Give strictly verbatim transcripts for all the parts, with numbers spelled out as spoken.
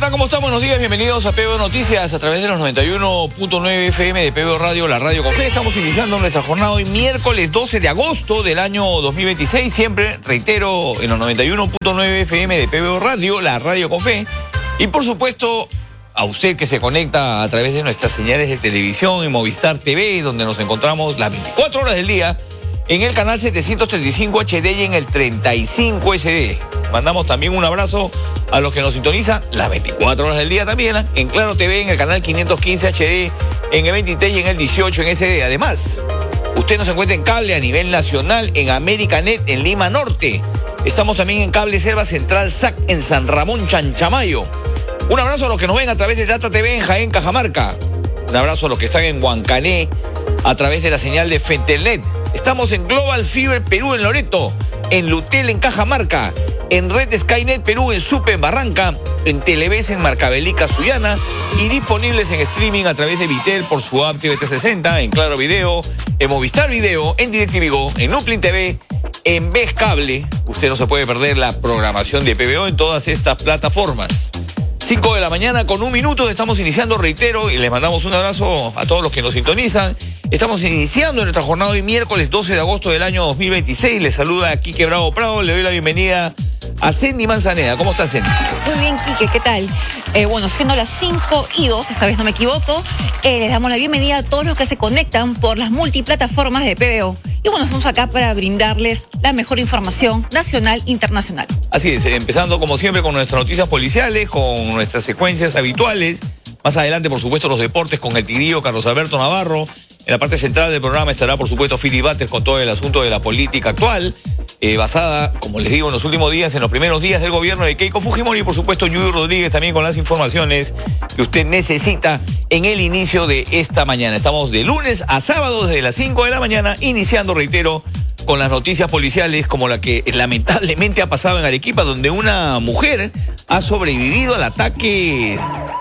tal? ¿Cómo están? Buenos días, bienvenidos a P B O Noticias a través de los noventa y uno punto nueve F M de P B O Radio, la radio con fe. Estamos iniciando nuestra jornada hoy miércoles doce de agosto del año dos mil veintiséis. Siempre, reitero, en los noventa y uno punto nueve F M de P B O Radio, la radio con fe. Y por supuesto, a usted que se conecta a través de nuestras señales de televisión en Movistar T V, donde nos encontramos las veinticuatro horas del día, en el canal setecientos treinta y cinco H D y en el treinta y cinco S D. Mandamos también un abrazo a los que nos sintonizan las veinticuatro horas del día también, ¿eh? En Claro T V, en el canal quinientos quince H D, en el veintitrés y en el dieciocho en S D. Además, usted nos encuentra en cable a nivel nacional en Americanet en Lima Norte. Estamos también en Cable Selva Central S A C en San Ramón Chanchamayo. Un abrazo a los que nos ven a través de Data T V en Jaén, Cajamarca. Un abrazo a los que están en Huancané a través de la señal de Fentelnet. Estamos en Global Fiber Perú en Loreto, en Lutel en Cajamarca, en Red Skynet Perú en Supe en Barranca, en Televes en Marcabelica Sullana y disponibles en streaming a través de Vitel por su app T V T sesenta, en Claro Video, en Movistar Video, en DirecTV Go, en Uplin T V, en Ves Cable. Usted no se puede perder la programación de P B O en todas estas plataformas. cinco de la mañana con un minuto, estamos iniciando, reitero, y les mandamos un abrazo a todos los que nos sintonizan. Estamos iniciando nuestra jornada hoy miércoles doce de agosto del año dos mil veintiséis. Les saluda Quique Bravo Prado, le doy la bienvenida a Sendy Manzaneda. ¿Cómo está, Sendy? Muy bien, Quique, ¿qué tal? Eh, bueno, siendo las cinco y dos, esta vez no me equivoco, eh, les damos la bienvenida a todos los que se conectan por las multiplataformas de P B O. Y bueno, estamos acá para brindarles la mejor información nacional e internacional. Así es, empezando como siempre con nuestras noticias policiales, con nuestras secuencias habituales. Más adelante, por supuesto, los deportes con el tigrillo Carlos Alberto Navarro. En la parte central del programa estará, por supuesto, Philip Bates con todo el asunto de la política actual, eh, basada, como les digo, en los últimos días, en los primeros días del gobierno de Keiko Fujimori, y por supuesto, Yuyu Rodríguez también con las informaciones que usted necesita en el inicio de esta mañana. Estamos de lunes a sábado desde las cinco de la mañana, iniciando, reitero, con las noticias policiales como la que lamentablemente ha pasado en Arequipa, donde una mujer ha sobrevivido al ataque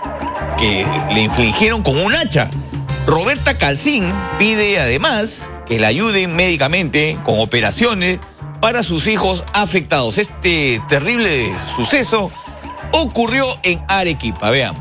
que le infligieron con un hacha. Roberta Calcín pide además que la ayuden médicamente con operaciones para sus hijos afectados. Este terrible suceso ocurrió en Arequipa. Veamos.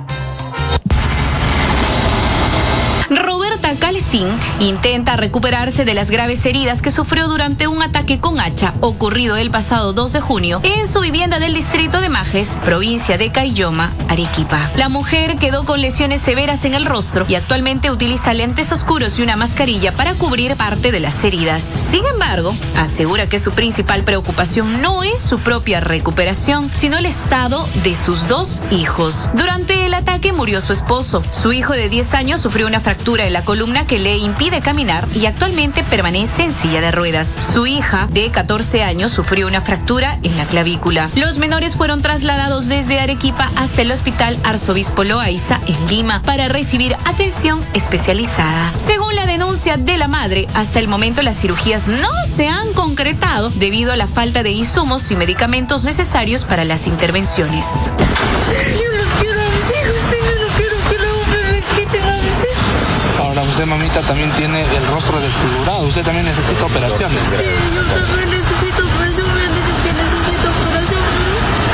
Roberta Calcín intenta recuperarse de las graves heridas que sufrió durante un ataque con hacha ocurrido el pasado dos de junio en su vivienda del distrito de Majes, provincia de Caylloma, Arequipa. La mujer quedó con lesiones severas en el rostro y actualmente utiliza lentes oscuros y una mascarilla para cubrir parte de las heridas. Sin embargo, asegura que su principal preocupación no es su propia recuperación, sino el estado de sus dos hijos. Durante el ataque murió su esposo. Su hijo de diez años sufrió una fractura en la columna que le impide caminar y actualmente permanece en silla de ruedas. Su hija de catorce años sufrió una fractura en la clavícula. Los menores fueron trasladados desde Arequipa hasta el Hospital Arzobispo Loaiza en Lima para recibir atención especializada. Según la denuncia de la madre, hasta el momento las cirugías no se han concretado debido a la falta de insumos y medicamentos necesarios para las intervenciones. Yo los quiero a mis hijos, yo no quiero que luego me quiten a mis hijos. Ahora usted, mamita, también tiene el rostro desfigurado. Usted también necesita operaciones. Sí, yo también necesito